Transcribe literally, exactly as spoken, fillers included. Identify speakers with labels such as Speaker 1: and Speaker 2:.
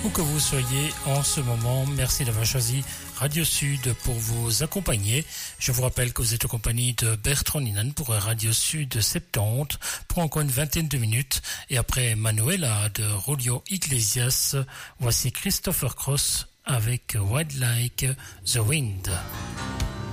Speaker 1: Où que vous soyez en ce moment, merci d'avoir choisi Radio Sud pour vous accompagner. Je vous rappelle que vous êtes en compagnie de Bertrand Ninan pour Radio Sud soixante-dix pour encore une vingtaine de minutes. Et après Manuela de Julio Iglesias, voici Christopher Cross avec Wild Like the Wind.